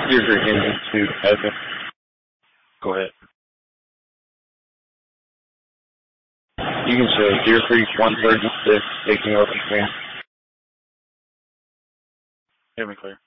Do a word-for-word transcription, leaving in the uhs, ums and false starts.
Here's your engine to Evan. Go ahead. You can say Deer Creek one thirty-six, taking over command. Hear me clear.